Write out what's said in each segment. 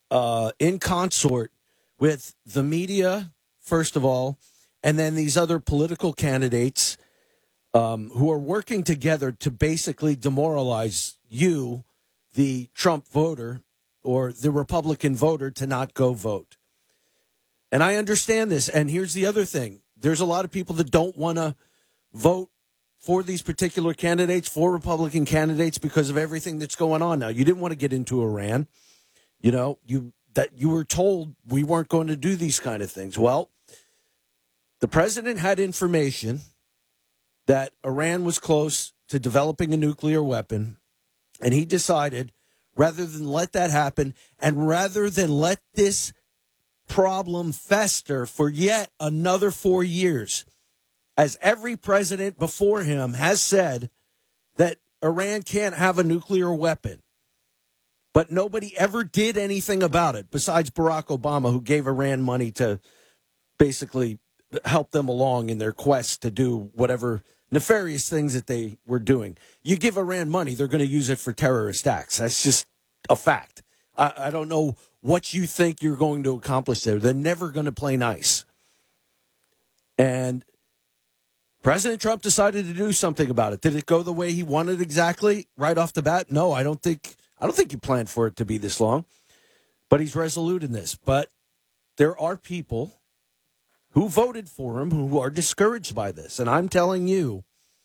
in consort with the media, first of all, and then these other political candidates who are working together to basically demoralize you, the Trump voter, or the Republican voter, to not go vote. And I understand this. And here's the other thing. There's a lot of people that don't want to vote for these particular candidates, for Republican candidates, because of everything that's going on now. You didn't want to get into Iran. You know, you were told we weren't going to do these kind of things. Well, the president had information that Iran was close to developing a nuclear weapon, and he decided, rather than let that happen, and rather than let this problem fester for yet another 4 years, as every president before him has said that Iran can't have a nuclear weapon. But nobody ever did anything about it besides Barack Obama, who gave Iran money to basically help them along in their quest to do whatever nefarious things that they were doing. You give Iran money, they're going to use it for terrorist acts. That's just a fact. I don't know what you think you're going to accomplish there. They're never going to play nice. And President Trump decided to do something about it. Did it go the way he wanted exactly right off the bat? No, I don't think he planned for it to be this long. But he's resolute in this. But there are people who voted for him who are discouraged by this. And I'm telling you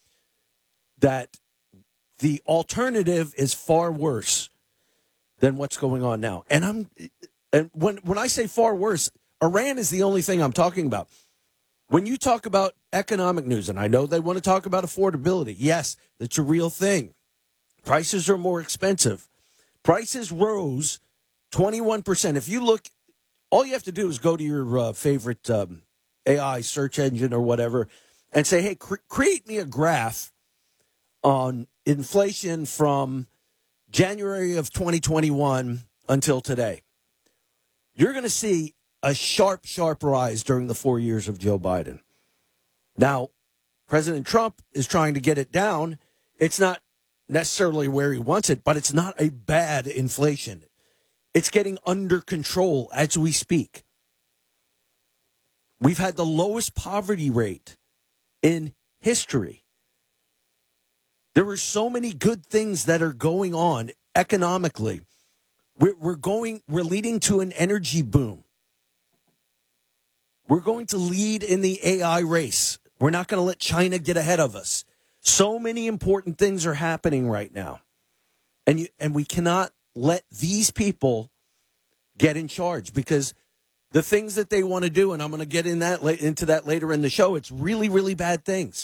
that the alternative is far worse than what's going on now. And when I say far worse, Iran is the only thing I'm talking about. When you talk about economic news, and I know they want to talk about affordability, yes, that's a real thing. Prices are more expensive. Prices rose 21%. If you look, all you have to do is go to your favorite AI search engine or whatever and say, hey, create me a graph on inflation from January of 2021 until today. You're going to see a sharp, sharp rise during the 4 years of Joe Biden. Now, President Trump is trying to get it down. It's not necessarily where he wants it, but it's not a bad inflation. It's getting under control as we speak. We've had the lowest poverty rate in history. There are so many good things that are going on economically. We're leading to an energy boom. We're going to lead in the AI race. We're not going to let China get ahead of us. So many important things are happening right now. And we cannot let these people get in charge, because the things that they want to do, and I'm going to get into that later in the show, it's really, really bad things.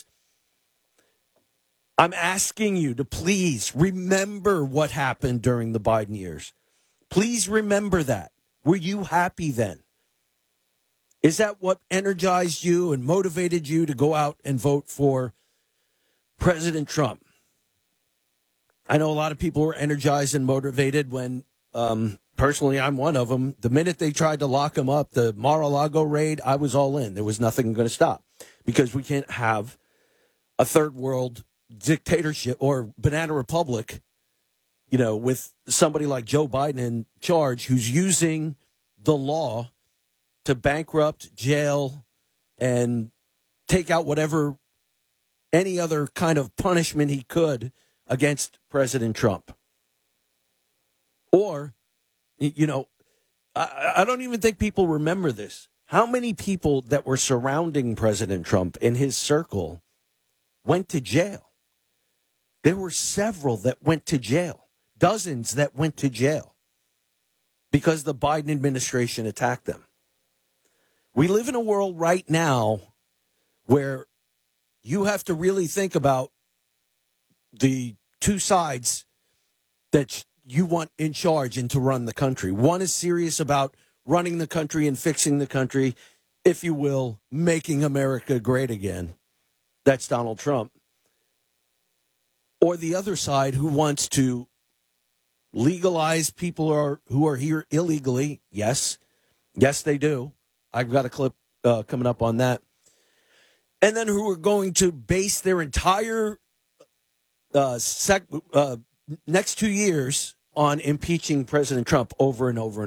I'm asking you to please remember what happened during the Biden years. Please remember that. Were you happy then? Is that what energized you and motivated you to go out and vote for President Trump? I know a lot of people were energized and motivated when, personally, I'm one of them. The minute they tried to lock him up, the Mar-a-Lago raid, I was all in. There was nothing going to stop, because we can't have a third world dictatorship or banana republic, with somebody like Joe Biden in charge, who's using the law to bankrupt, jail, and take out any other kind of punishment he could against President Trump. Or, I don't even think people remember this. How many people that were surrounding President Trump in his circle went to jail? There were several that went to jail, dozens that went to jail because the Biden administration attacked them. We live in a world right now where you have to really think about the two sides that you want in charge and to run the country. One is serious about running the country and fixing the country, if you will, making America great again. That's Donald Trump. Or the other side, who wants to legalize people who are here illegally. Yes, they do. I've got a clip coming up on that. And then who are going to base their entire next 2 years on impeaching President Trump over and over.